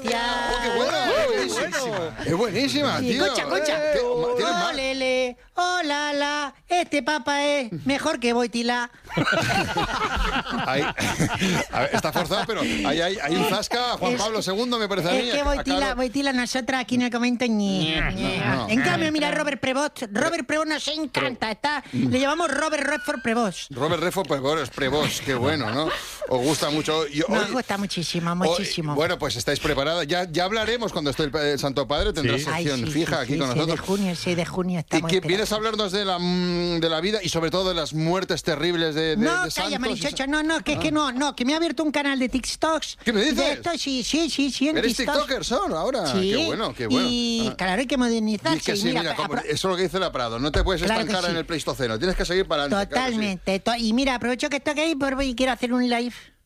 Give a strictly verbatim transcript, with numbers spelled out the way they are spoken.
hostia. ¡Oh, qué buena! Es buenísima. Es buenísima, Sí, tío. escucha, escucha. ¿Qué? ¿Tienes más? Olele, oh la la, este papa es mejor que Boitila. Ahí, a ver, está forzado, pero ahí hay, hay un zasca. Juan Es- Pablo segundo, me parece a mí. Es que a Boitila, Carlos. Boitila, nosotros aquí en el comento ñe, ñe. no. En cambio, mira, Robert Prevost. Robert Prevost nos encanta. Está, le llamamos Robert Redford Prevost. Robert Redford, pues bueno, es Prevost, qué bueno, ¿no? Os gusta mucho. Y Nos hoy- gusta muchísimo, hoy- muchísimo. bueno, pues estáis preparadas. Ya, ya hablaremos cuando esté el, el Santo Padre, tendrá Sí. Ay, sección sí, fija sí, aquí sí, con seis de nosotros. junio, el seis de junio Y estamos que esperando. vienes a hablarnos de la, mm, de la vida y sobre todo de las muertes terribles de, de, No, de calla, santos. marichocho, no, no, que es que no, no, que me ha abierto un canal de TikToks. ¿Qué me dices? De esto, sí, sí, sí, sí, en ¿Eres TikToks. tiktoker, Son, ahora? Sí, Qué bueno, qué bueno. Y Ah. claro, hay que Y modernizarse. es que y sí, mira, como- apro- eso es lo que dice la Prado. No te puedes Claro que estancar sí. en el Pleistoceno. Tienes que seguir para adelante. claro que sí. Totalmente. to- Y mira, aprovecho que estoy aquí por- y quiero hacer un live.